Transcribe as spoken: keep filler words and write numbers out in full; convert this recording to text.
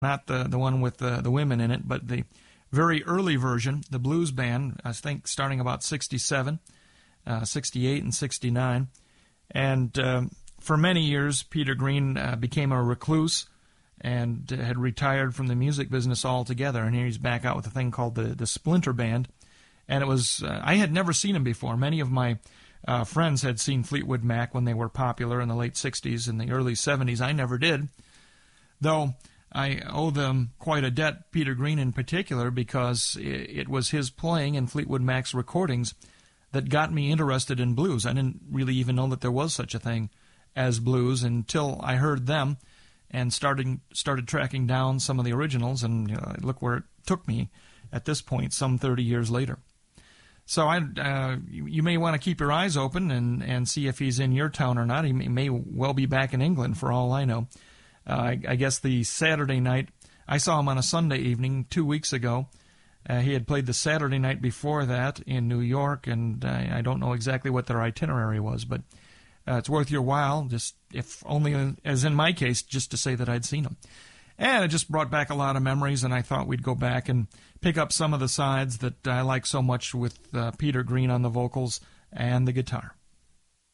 not the, the one with the, the women in it, but the very early version, the blues band, I think starting about sixty-seven, uh, sixty-eight, and sixty-nine. And uh, for many years, Peter Green uh, became a recluse and had retired from the music business altogether. And here he's back out with a thing called the, the Splinter Band. And it was, uh, I had never seen him before. Many of my uh, friends had seen Fleetwood Mac when they were popular in the late sixties and the early seventies. I never did, though I owe them quite a debt, Peter Green in particular, because it was his playing in Fleetwood Mac's recordings that got me interested in blues. I didn't really even know that there was such a thing as blues until I heard them and started started tracking down some of the originals, and you know, look where it took me at this point, some thirty years later. So I, uh, you, you may want to keep your eyes open and, and see if he's in your town or not. He may, may well be back in England for all I know. Uh, I, I guess the Saturday night, I saw him on a Sunday evening two weeks ago. Uh, he had played the Saturday night before that in New York, and I, I don't know exactly what their itinerary was, but uh, it's worth your while, just if only, as in my case, just to say that I'd seen him. And it just brought back a lot of memories, and I thought we'd go back and pick up some of the sides that I like so much with uh, Peter Green on the vocals and the guitar.